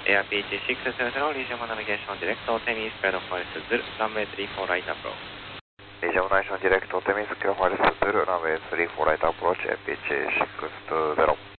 Air PG600, Regional Navigation Direct, Temis, Square Forest Zulu, runway 34 right approach. Regional Navigation Direct, Temis, Square Forest Zulu, runway 34 right approach, APG620.